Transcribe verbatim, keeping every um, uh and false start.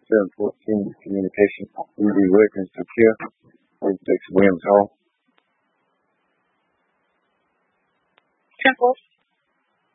seven fourteen communication. E D Wilkins to Kill. Six Williams Hall. Temple.